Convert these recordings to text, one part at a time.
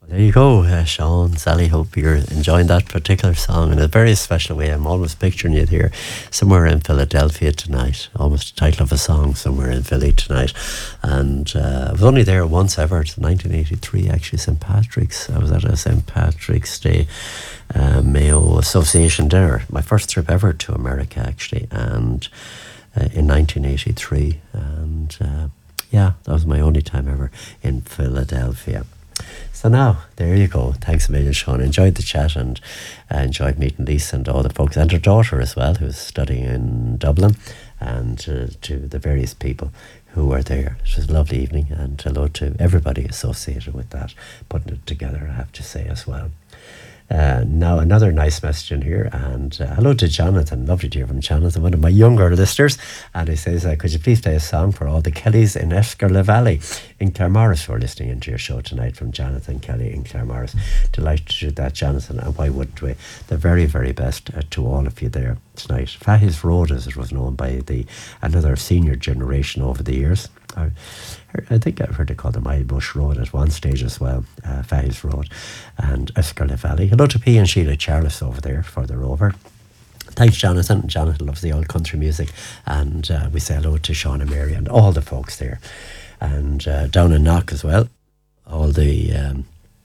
There you go, Sean, Sally. Hope you're enjoying that particular song in a very special way. I'm always picturing you here somewhere in Philadelphia tonight. Almost the title of a song, Somewhere in Philly Tonight. And I was only there once ever. It's 1983, actually, St. Patrick's. I was at a St. Patrick's Day Mayo Association dinner. My first trip ever to America, actually, and in 1983. And yeah, that was my only time ever in Philadelphia. So now, there you go. Thanks a million, Sean. Enjoyed the chat and enjoyed meeting Lisa and all the folks and her daughter as well, who's studying in Dublin, and to the various people who were there. It was a lovely evening, and hello to everybody associated with that, putting it together, I have to say as well. Now another nice message in here, and hello to Jonathan. Lovely to hear from Jonathan, one of my younger listeners, and he says, could you please play a song for all the Kellys in Eskerla Valley in Claremorris who are listening into your show tonight, from Jonathan Kelly in Claremorris. Delighted to do that, Jonathan, and why wouldn't we? The very, very best to all of you there tonight. Fahey's Road, as it was known by another senior generation over the years. I think I've heard it called the Milebush Road at one stage as well, Fahey's Road and Eskerla Valley. Hello to P and Sheila Charles over there, further over. Thanks, Jonathan. Jonathan loves the old country music, and we say hello to Sean and Mary and all the folks there. And down in Knock as well, all the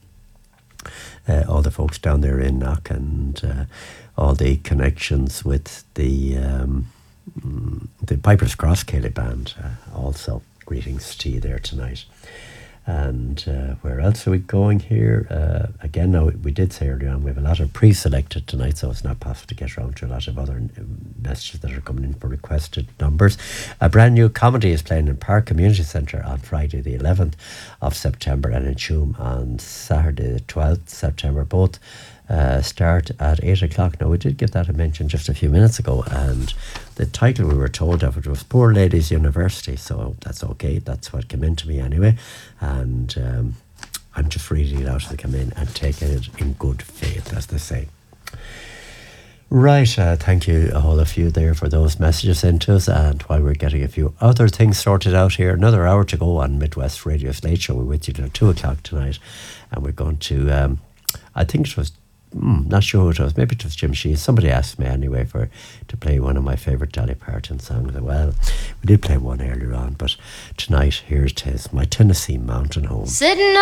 folks down there in Knock, and all the connections with the Piper's Cross Ceilidh Band also. Greetings to you there tonight. And where else are we going here? Again, now we did say earlier on, we have a lot of pre-selected tonight, so it's not possible to get around to a lot of other messages that are coming in for requested numbers. A brand new comedy is playing in Park Community Centre on Friday the 11th of September, and in Tuam on Saturday the 12th September. Both start at 8 o'clock. Now, we did give that a mention just a few minutes ago, and the title we were told of it was Poor Ladies University, so that's okay. That's what came into me anyway, and I'm just reading it out as it came in and taking it in good faith, as they say. Right, thank you all of you there for those messages into us, and while we're getting a few other things sorted out here, another hour to go on Midwest Radio's Late Show. We're with you till 2 o'clock tonight, and we're going to, I think it was, not sure who it was, maybe it was Jim Sheehan. Somebody asked me anyway to play one of my favourite Dolly Parton songs. Well, we did play one earlier on, but tonight, here's his My Tennessee Mountain Home. Sitting